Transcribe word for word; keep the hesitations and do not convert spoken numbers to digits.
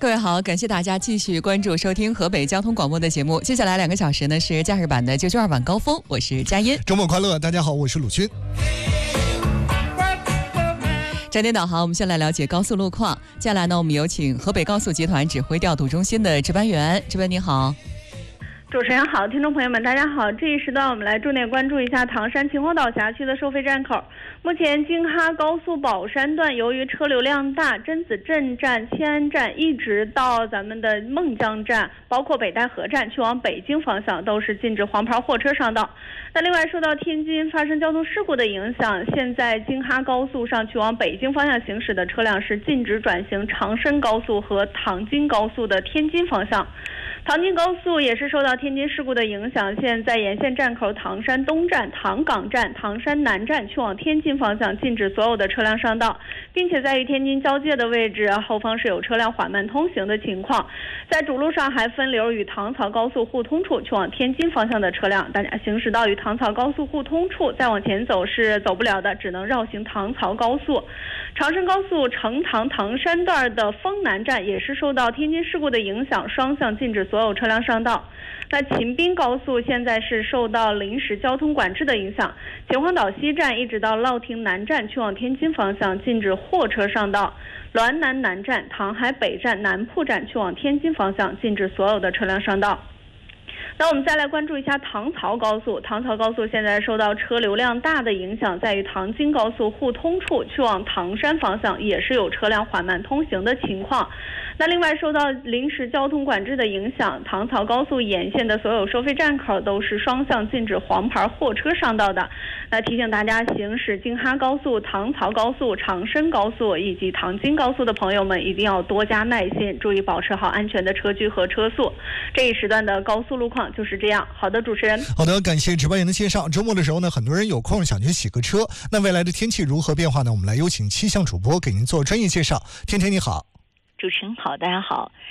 各位好，感谢大家继续关注收听河北交通广播的节目。接下来两个小时呢是假日版的九九二晚高峰，我是佳音。 周末快乐，大家好，我是鲁军。 整点导航，我们先来了解高速路况。接下来呢，我们有请河北高速集团指挥调度中心的值班员，值班你好。 主持人好，听众朋友们大家好，这一时段我们来重点关注一下唐山秦皇岛辖区的收费站口。目前京哈高速宝山段由于车流量大，甄子镇站、迁安站一直到咱们的孟江站，包括北戴河站去往北京方向都是禁止黄牌货车上道。那另外受到天津发生交通事故的影响，现在京哈高速上去往北京方向行驶的车辆是禁止转行长深高速和唐京高速的天津方向。唐京高速也是受到天津事故的影响，现在沿线站口唐山东站、唐岗站、唐山南站去往天津方向禁止所有的车辆上道，并且在与天津交界的位置后方是有车辆缓慢通行的情况。在主路上还分流与唐曹高速互通处去往天津方向的车辆，大家行驶到与唐曹高速互通处再往前走是走不了的，只能绕行唐曹高速。长深高速成唐唐山段的丰南站也是受到天津事故的影响，双向禁止所有车辆上道。那秦滨高速现在是受到临时交通管制的影响，秦皇岛西站一直到乐亭南站去往天津方向禁止货车上道，滦南南站、唐海北站、南铺站去往天津方向禁止所有的车辆上道。那我们再来关注一下唐曹高速。唐曹高速现在受到车流量大的影响，在与唐京高速互通处去往唐山方向也是有车辆缓慢通行的情况。那另外受到临时交通管制的影响，唐曹高速沿线的所有收费站口都是双向禁止黄牌货车上道的。那提醒大家，行驶京哈高速、唐曹高速、长深高速以及唐京高速的朋友们一定要多加耐心，注意保持好安全的车距和车速。这一时段的高速路况就是这样。好的，主持人。 好的，感谢值班员的介绍。周末的时候呢，很多人有空想去洗个车，那未来的天气如何变化呢？我们来有请气象主播给您做专业介绍。天天你好。 主持人好，大家好。